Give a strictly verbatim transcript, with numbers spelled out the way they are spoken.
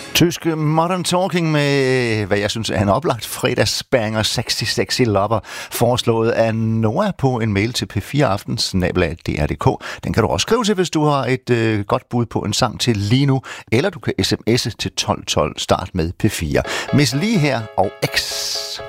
Tyske Modern Talking med, hvad jeg synes er en oplagt fredagsbanger, Sexy Sexy Lover, foreslået af Noah på en mail til p fire aften snabel-a d r punktum d k. Den kan du også skrive til, hvis du har et øh, godt bud på en sang til lige nu, eller du kan sms'e til tolv tolv, start med P fire. Miss Li her og X.